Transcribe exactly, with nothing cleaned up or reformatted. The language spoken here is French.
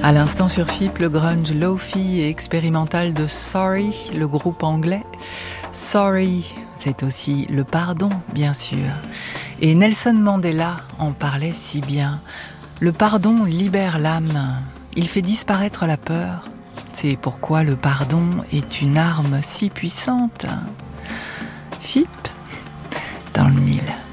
À l'instant sur F I P, le grunge lo-fi et expérimental de Sorry, le groupe anglais. Sorry, c'est aussi le pardon, bien sûr. Et Nelson Mandela en parlait si bien. Le pardon libère l'âme, il fait disparaître la peur. C'est pourquoi le pardon est une arme si puissante. F I P, dans le mille.